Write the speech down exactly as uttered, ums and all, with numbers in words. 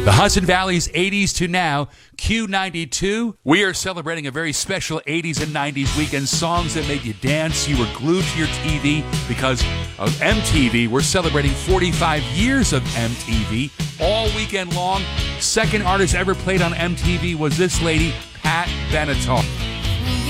The Hudson Valley's eighties to now, Q ninety-two. We are celebrating a very special eighties and nineties weekend. Songs that made you dance. You were glued to your T V because of M T V. We're celebrating forty-five years of M T V all weekend long. Second artist ever played on M T V was this lady, Pat Benatar.